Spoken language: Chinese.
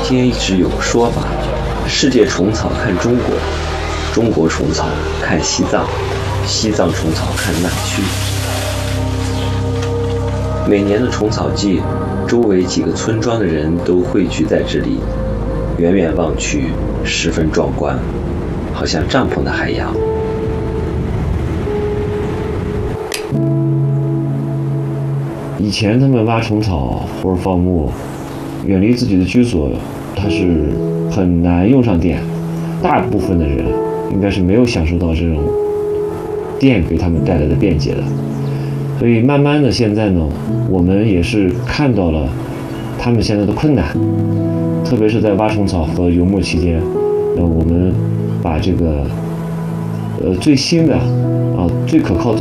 间一直有个说法，世界虫草看中国，中国虫草看西藏，西藏虫草看南区。每年的虫草季，周围几个村庄的人都汇聚在这里，远远望去十分壮观，好像帐篷的海洋。 以前他们挖虫草或者放牧，远离自己的居所，它是很难用上电。大部分的人应该是没有享受到这种电给他们带来的便捷的。所以慢慢的现在呢，我们也是看到了他们现在的困难，特别是在挖虫草和游牧期间，我们把这个最新的最可靠、